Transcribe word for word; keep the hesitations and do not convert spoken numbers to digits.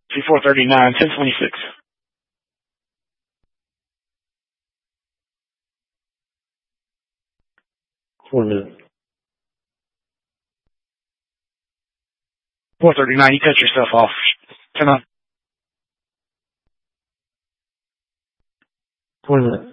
See four thirty-nine, ten twenty-six. Four minutes. four thirty-nine, you cut yourself off. Turn on. Four minutes.